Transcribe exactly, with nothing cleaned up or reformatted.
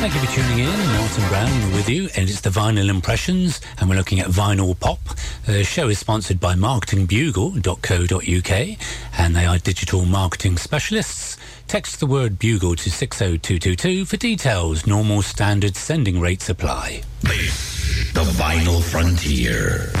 Thank you for tuning in. Martin Brown with you, and it's the Vinyl Impressions, and we're looking at vinyl pop. The show is sponsored by marketing bugle dot co dot uk, and they are digital marketing specialists. Text the word bugle to six oh two two two for details. Normal standard sending rates apply. The Vinyl Frontier.